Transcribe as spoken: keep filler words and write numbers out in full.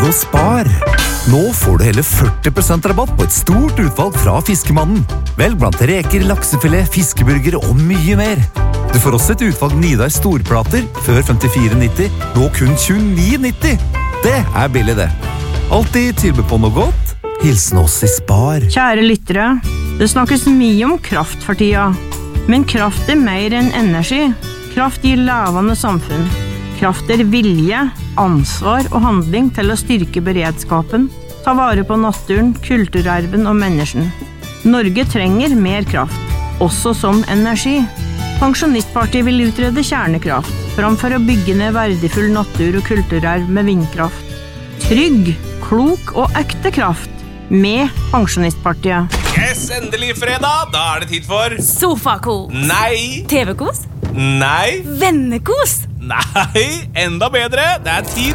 Hilsen og Spar. Nå får du hele førti prosent rabatt på et stort utvalg fra Fiskemannen. Vel blant reker, laksefilet, fiskeburger og mye mer. Du får også et utvalg Nidar storplater, før femtifire nitti, nå kun tjueni nitti. Det er billig det. Alltid tilbud på noe godt. Hilsen oss i Spar. Kjære lyttere, det snakkes mye om kraft for tida. Men kraft er mer enn energi. Kraft gir levende samfunn. Kraft er vilje, ansvar og handling til å styrke beredskapen, ta vare på naturen, kulturarven og mennesken. Norge trenger mer kraft, også som energi. Pensjonistpartiet vil utrede kjernekraft, framfor å bygge ned verdifull natur og kulturarv med vindkraft. Trygg, klok og ekte kraft med Pensjonistpartiet. Yes, endelig fredag, da er det tid for Sofakos. Nei. T V-kos. Nei. Vennekos. Nei, enda bedre. Det er tid